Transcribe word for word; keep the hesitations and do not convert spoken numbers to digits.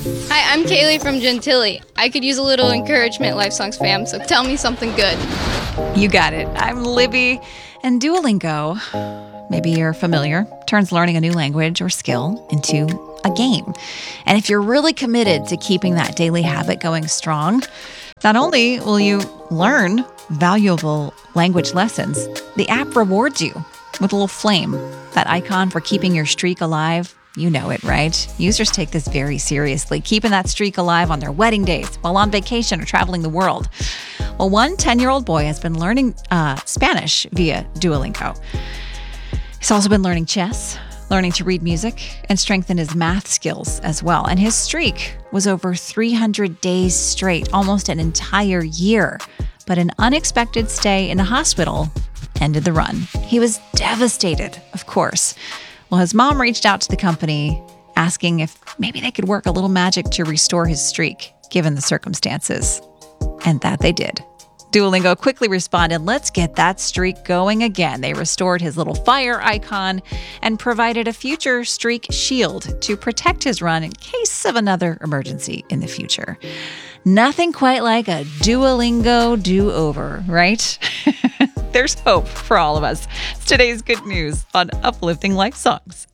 Hi, I'm Kaylee from Gentilly. I could use a little encouragement, Life Songs fam, so tell me something good. You got it. I'm Libby. And Duolingo, maybe you're familiar, turns learning a new language or skill into a game. And if you're really committed to keeping that daily habit going strong, not only will you learn valuable language lessons, the app rewards you with a little flame, that icon for keeping your streak alive. You know it, right? Users take this very seriously, keeping that streak alive on their wedding days, while on vacation or traveling the world. Well, one ten-year-old boy has been learning uh, Spanish via Duolingo. He's also been learning chess, learning to read music, and strengthen his math skills as well. And his streak was over three hundred days straight, almost an entire year. But an unexpected stay in a hospital ended the run. He was devastated, of course. Well, his mom reached out to the company asking if maybe they could work a little magic to restore his streak, given the circumstances. And that they did. Duolingo quickly responded, let's get that streak going again. They restored his little fire icon and provided a future streak shield to protect his run in case of another emergency in the future. Nothing quite like a Duolingo do-over, right? There's hope for all of us. It's today's good news on Uplifting Life Songs.